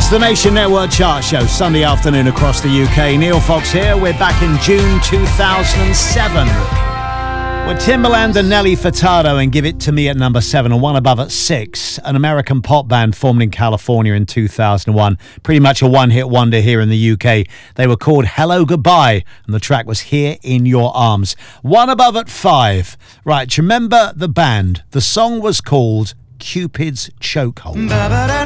It's the Nation Network Chart Show, Sunday afternoon across the UK. Neil Fox here. We're back in June 2007. With Timbaland and Nelly Furtado and Give It To Me at number 7 and one above at 6. An American pop band formed in California in 2001. Pretty much a one-hit wonder here in the UK. They were called Hello Goodbye and the track was Here in Your Arms. One above at 5. Right, do you remember the band? The song was called Cupid's Chokehold.